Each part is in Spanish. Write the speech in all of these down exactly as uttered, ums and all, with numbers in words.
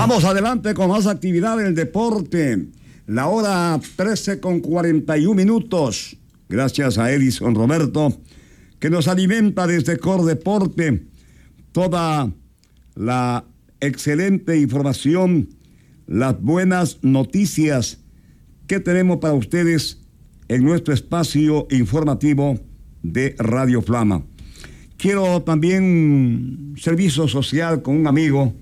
Vamos adelante con más actividad en el deporte. La hora trece con cuarenta y un minutos. Gracias a Edison Roberto, que nos alimenta desde Cor Deporte toda la excelente información, las buenas noticias que tenemos para ustedes en nuestro espacio informativo de Radio Flama. Quiero también servicio social con un amigo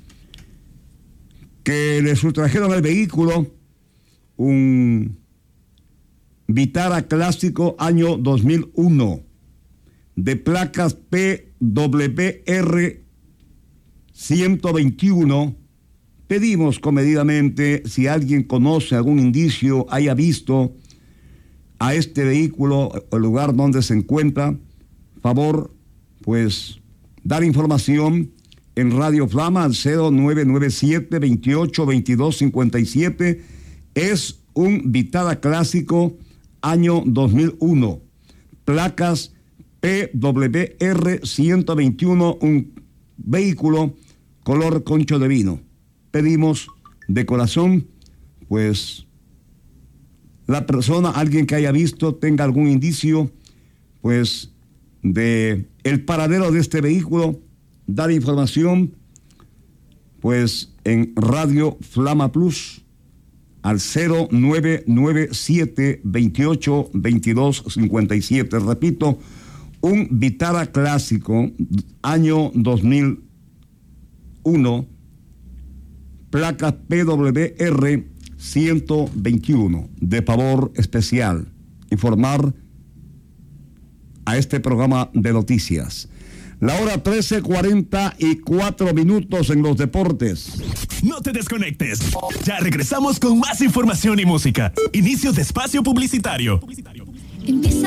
que le sustrajeron el vehículo, un Vitara clásico año dos mil uno, de placas P W R ciento veintiuno. Pedimos comedidamente, si alguien conoce algún indicio, haya visto a este vehículo, el lugar donde se encuentra, favor, pues, dar información en Radio Flama al cero nueve nueve siete, veintiocho, veintidós, cincuenta y siete. Es un Vitara clásico año dos mil uno. Placas P W R ciento veintiuno, un vehículo color concho de vino. Pedimos de corazón, pues, la persona, alguien que haya visto, tenga algún indicio, pues, de el paradero de este vehículo, dar información, pues, en Radio Flama Plus al cero nueve nueve siete, veintiocho, veintidós, cincuenta y siete. Repito, un Vitara clásico año dos mil uno, placa P W R ciento veintiuno. De favor especial informar a este programa de noticias. La hora trece, cuarenta y cuatro minutos en los deportes. No te desconectes. Ya regresamos con más información y música. Inicio de espacio publicitario. Empieza